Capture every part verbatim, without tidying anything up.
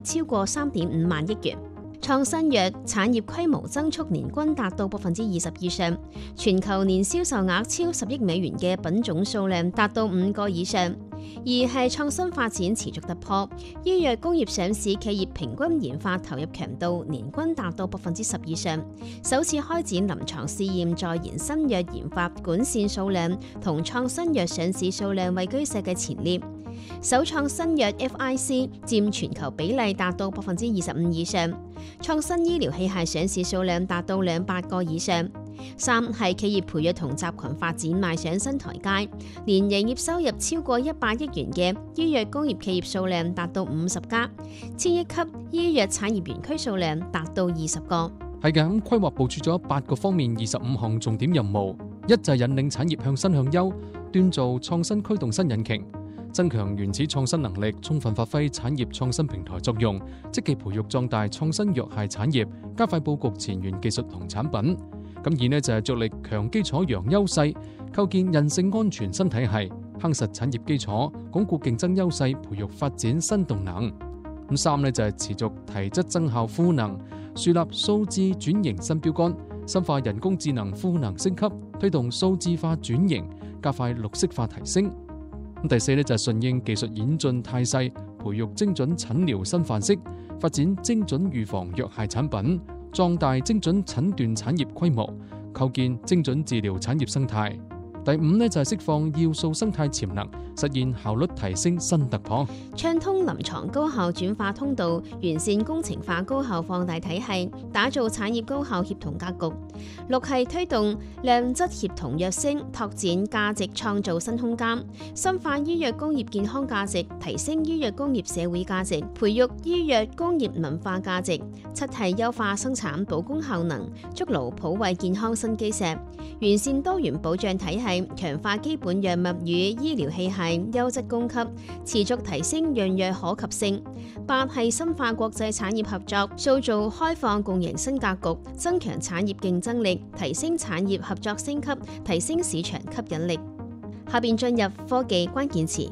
超過三點五萬億元。創新藥產業規模增速年均達到百分之二十以上，全球年銷售額超十億美元嘅品種數量達到五個以上。二係創新發展持續突破，醫藥工業上市企業平均研發投入強度年均達到百分之十以上，首次開展臨床試驗，在研新藥研發管線數量同創新藥上市數量位居世界前列。首創新藥 F I C 佔全球比例達到百分之二十五以上，創新醫療器械上市數量達到兩百個以上。三係企業培育同集群發展邁上新台階，年營業收入超過一百億元嘅醫藥工業企業數量達到五十家，千億級醫藥產業園區數量達到二十個。 係嘅，咁規劃部署咗八個方面二十五項重點任務，一就係引領產業向新向優，鍛造創新驅動新引擎，增強原始創新能力，充分發揮產業創新平台作用，積極培育壯大創新藥械產業，加快佈局前沿技術同產品。咁二呢就係着力強基礎揚優勢，構建韌性安全新體系，夯實產業基礎，鞏固競爭優勢，培育發展新動能。咁三呢就係持續提質增效賦能，樹立數字轉型新標杆，深化人工智能賦能升級，推動數字化轉型，加快綠色化提升。咁第四呢就係順應技術演進態勢，培育精準診療新範式，發展精準預防藥械產品，壯大精準診斷產業規模，構建精準治療產業生態。第五呢就係釋放要素生態潛能，實現效率提升新突破， 暢通臨床高效轉化通道，完善工程化高效放大體系，打造產業高效協同格局。六係推動量質協同躍升，拓展價值創造新空間，深化醫藥工業健康價值，提升醫藥工業社會價值，培育醫藥工業文化價值。七係優化生產保供效能，築牢普惠健康新基石，完善多元保障體系，強化基本藥物與醫療器械優質供給，持續提升藥藥可及性。八係深化國際產業合作，塑造開放共贏新格局，增強產業競爭力，提升產業合作升級，提升市場吸引力。下邊進入科技關鍵詞，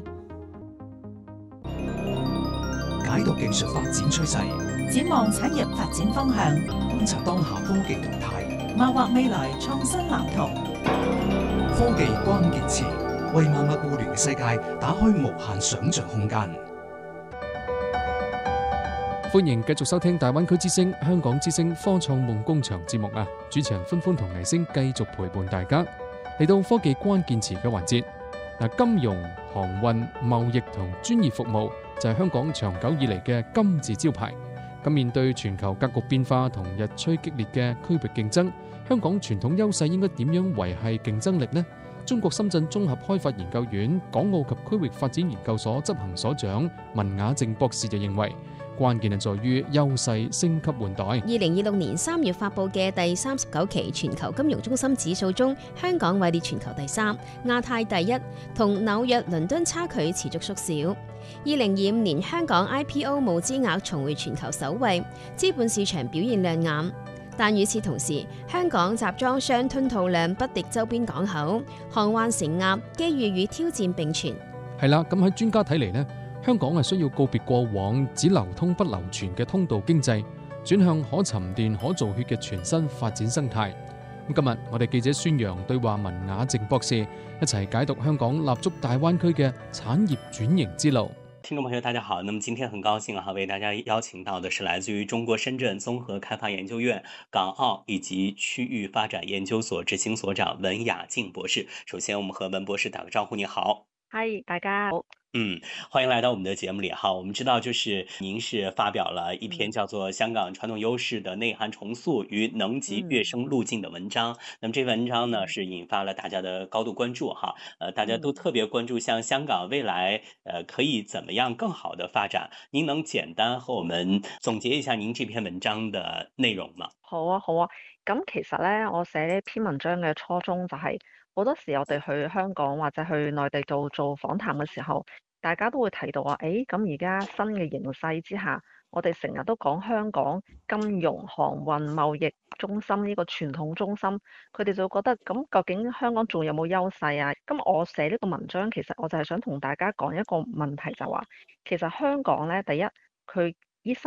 解讀技術發展趨勢， 展望產業發展方向， 觀察當下科技動態， 謀劃未來創新藍圖。 科技關鍵詞為萬物互聯嘅世界打開無限想像空間。 歡迎繼續收聽大灣區之聲、香港之聲科創夢工場節目啊！主持人歡歡同倪星繼續陪伴大家嚟到科技關鍵詞嘅環節。嗱，金融、航運、貿易同專業服務就係香港長久以嚟嘅金字招牌。咁面對全球格局變化同日趨激烈嘅區域競爭，香港傳統優勢應該點樣維繫競爭力呢？中國深圳綜合開發研究院港澳及區域發展研究所執行所長文雅靜博士就認為，關鍵係在於優勢升級換代。 二零二六年三月發布嘅第三十九期全球金融中心指數中，香港位列全球第三，亞太第一，同紐約、倫敦差距持續縮小。二零二五年香港 I P O 募資額重回全球首位，資本市場表現亮眼。但與此同時，香港集裝箱吞吐量不敵周邊港口，航運承壓，機遇與挑戰並存。 係啦，咁喺專家睇嚟呢，香港係需要告別過往只流通不流傳嘅通道經濟，轉向可沉澱可造血嘅全新發展生態。咁今日我哋記者孫陽對話文雅靜博士，一齊解讀香港立足大灣區嘅產業轉型之路。 聽眾朋友大家好，那麼今天很高興啊，為大家邀請到的是來自於中國深圳綜合開發研究院港澳以及區域發展研究所執行所長文雅靜博士。首先我們和文博士打個招呼，你好。 嗨，大家好。 嗯，歡迎來到我們的節目裡哈。我們知道，就是您是發表了一篇叫做《香港傳統優勢的內涵重塑與能級躍升路徑》的文章。嗯、那麼這文章呢，是引發了大家的高度關注哈。呃，大家都特別關注，像香港未來，呃，可以怎麼樣更好的發展？您能簡單和我們總結一下您這篇文章的內容嗎？ 好啊，好啊。咁其實呢，我寫呢篇文章嘅初衷就係、是。好多時我哋去香港或者去內地做做訪談嘅時候，大家都會提到話，誒咁而家新嘅形勢之下，我哋成日都講香港金融、航運、貿易中心呢個傳統中心，佢哋就覺得咁究竟香港仲有冇優勢啊？咁我寫呢個文章其實我就係想同大家講一個問題，就話其實香港呢，第一佢